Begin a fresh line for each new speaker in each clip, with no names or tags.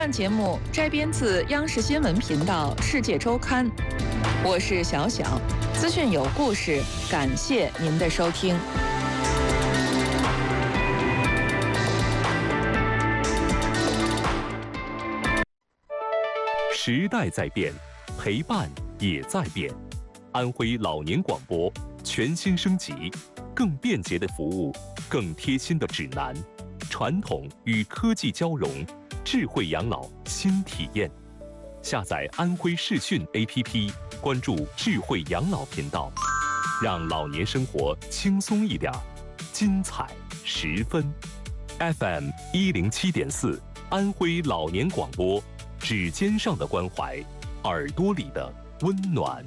本节目摘编自央视新闻频道《世界周刊》，我是小小，资讯有故事，感谢您的收听。
时代在变，陪伴也在变。安徽老年广播全新升级，更便捷的服务，更贴心的指南，传统与科技交融。智慧养老新体验，下载安徽视讯 APP， 关注智慧养老频道，让老年生活轻松一点，精彩十分。FM 107.4，安徽老年广播，指尖上的关怀，耳朵里的温暖。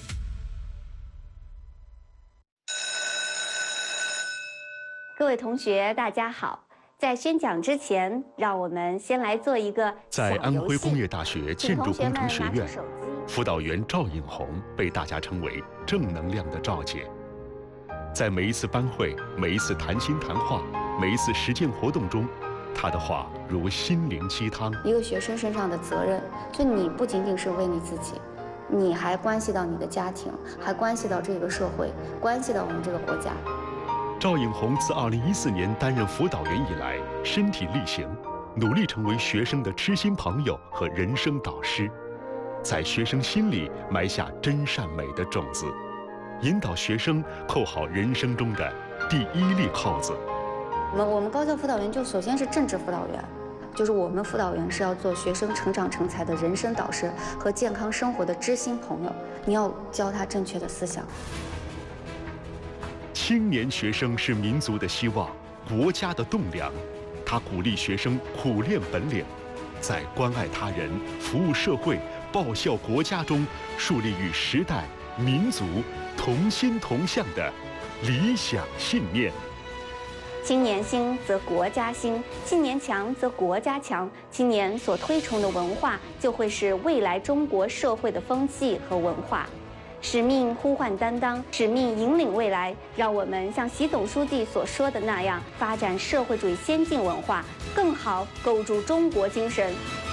各位同学，大家好。在宣讲之前，让我们先来做一个
在安徽工业大学建筑工程学院，辅导员赵颖红被大家称为正能量的赵姐。在每一次班会、每一次谈心谈话、每一次实践活动中，她的话如心灵鸡汤。
一个学生身上的责任，就你不仅仅是为你自己，你还关系到你的家庭，还关系到这个社会，关系到我们这个国家。
赵颖红自2014年担任辅导员以来，身体力行，努力成为学生的知心朋友和人生导师，在学生心里埋下真善美的种子，引导学生扣好人生中的第一粒扣子。
我们高校辅导员就首先是政治辅导员，就是我们辅导员是要做学生成长成才的人生导师和健康生活的知心朋友，你要教他正确的思想。
青年学生是民族的希望，国家的栋梁。他鼓励学生苦练本领，在关爱他人、服务社会、报效国家中，树立与时代、民族同心同向的理想信念。
青年兴则国家兴，青年强则国家强。青年所推崇的文化，就会是未来中国社会的风气和文化。使命呼唤担当，使命引领未来，让我们像习总书记所说的那样，发展社会主义先进文化，更好构筑中国精神，